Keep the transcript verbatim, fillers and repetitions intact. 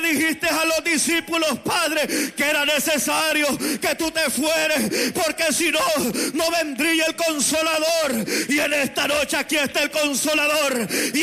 dijiste a los discípulos, Padre, que era necesario que tú te fueres, porque si no, no vendría el Consolador. Y en esta noche aquí está el Consolador. Y